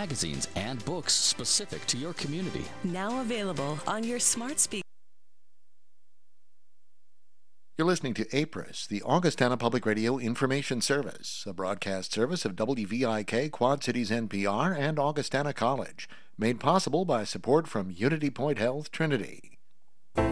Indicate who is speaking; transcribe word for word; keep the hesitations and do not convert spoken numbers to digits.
Speaker 1: magazines and books specific to your community.
Speaker 2: Now available on your smart speaker.
Speaker 3: You're listening to A P R I S, the Augustana Public Radio Information Service, a broadcast service of W V I K, Quad Cities N P R, and Augustana College, made possible by support from Unity Point Health Trinity.